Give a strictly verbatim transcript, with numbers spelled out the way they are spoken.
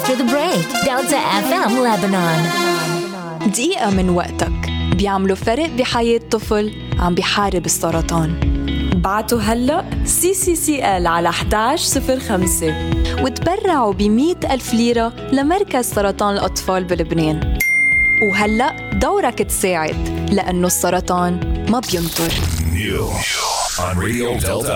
after the break. Delta إف إم Lebanon. دقيقة من وقتك بيعملوا فرق بحياة طفل عم بيحارب السرطان. بعتوا هلأ سي سي سي إل على إحدى عشر صفر خمسة وتبرعوا بمئة ألف ليرة لمركز سرطان الأطفال بلبنان. وهلأ دورك تساعد، لأنه السرطان ما بينطر. New on Radio Delta.